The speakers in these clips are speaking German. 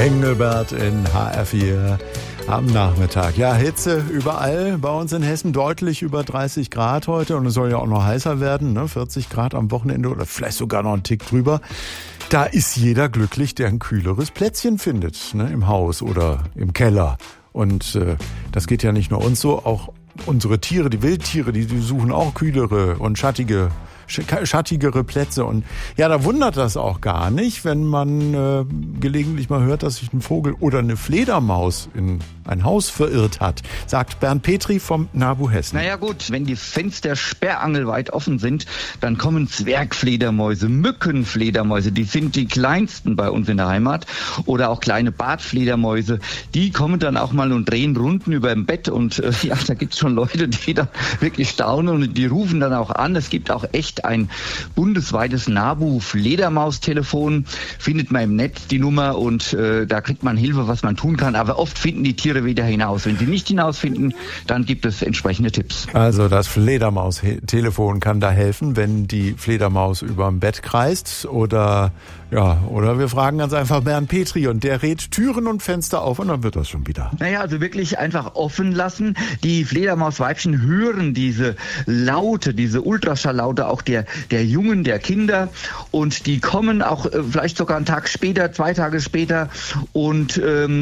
Engelbert in HR4 am Nachmittag. Ja, Hitze überall bei uns in Hessen, deutlich über 30 Grad heute und es soll ja auch noch heißer werden, ne? 40 Grad am Wochenende oder vielleicht sogar noch einen Tick drüber. Da ist jeder glücklich, der ein kühleres Plätzchen findet, ne? Im Haus oder im Keller. Und das geht ja nicht nur uns so, auch unsere Tiere, die Wildtiere, die suchen auch kühlere und schattigere Plätze. Und ja, da wundert das auch gar nicht, wenn man gelegentlich mal hört, dass sich ein Vogel oder eine Fledermaus in ein Haus verirrt hat, sagt Bernd Petri vom NABU Hessen. Naja gut, wenn die Fenster sperrangelweit offen sind, dann kommen Zwergfledermäuse, Mückenfledermäuse, die sind die kleinsten bei uns in der Heimat, oder auch kleine Bartfledermäuse, die kommen dann auch mal und drehen Runden über dem Bett und ja, da gibt's schon Leute, die da wirklich staunen und die rufen dann auch an. Es gibt auch echt ein bundesweites NABU-Fledermaus-Telefon, findet man im Netz die Nummer und da kriegt man Hilfe, was man tun kann, aber oft finden die Tiere wieder hinaus. Wenn sie nicht hinausfinden, dann gibt es entsprechende Tipps. Also das Fledermaus-Telefon kann da helfen, wenn die Fledermaus überm Bett kreist oder wir fragen ganz einfach Bernd Petri und der rät Türen und Fenster auf und dann wird das schon wieder. Naja, also wirklich einfach offen lassen. Die Fledermausweibchen hören diese Laute, diese Ultraschalllaute auch der Jungen, der Kinder und die kommen auch vielleicht sogar einen Tag später, 2 Tage später und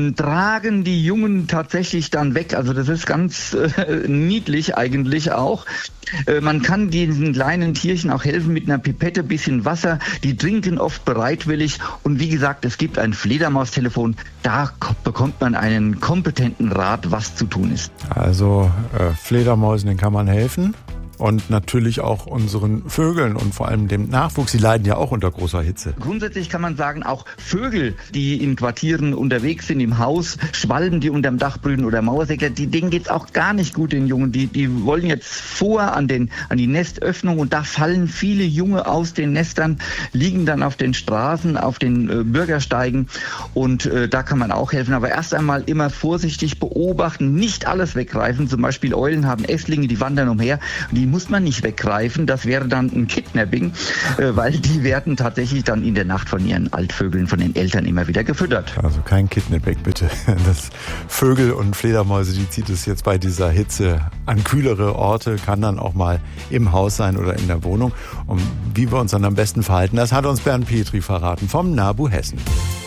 tragen die Jungen tatsächlich dann weg. Also das ist ganz niedlich eigentlich auch. Man kann diesen kleinen Tierchen auch helfen mit einer Pipette, bisschen Wasser. Die trinken oft bereitwillig. Und wie gesagt, es gibt ein Fledermaustelefon. Da bekommt man einen kompetenten Rat, was zu tun ist. Also Fledermäusen, denen kann man helfen. Und natürlich auch unseren Vögeln und vor allem dem Nachwuchs. Die leiden ja auch unter großer Hitze. Grundsätzlich kann man sagen, auch Vögel, die in Quartieren unterwegs sind, im Haus, Schwalben, die unterm Dach brüten oder Mauersegler, denen geht's auch gar nicht gut, den Jungen. Die wollen jetzt vor an die Nestöffnung und da fallen viele Junge aus den Nestern, liegen dann auf den Straßen, auf den Bürgersteigen und da kann man auch helfen. Aber erst einmal immer vorsichtig beobachten, nicht alles weggreifen. Zum Beispiel Eulen haben Esslinge, die wandern umher. Die muss man nicht weggreifen, das wäre dann ein Kidnapping, weil die werden tatsächlich dann in der Nacht von ihren Altvögeln, von den Eltern immer wieder gefüttert. Also kein Kidnapping bitte. Das Vögel und Fledermäuse, die zieht es jetzt bei dieser Hitze an kühlere Orte, kann dann auch mal im Haus sein oder in der Wohnung. Und wie wir uns dann am besten verhalten, das hat uns Bernd Petri verraten vom NABU Hessen.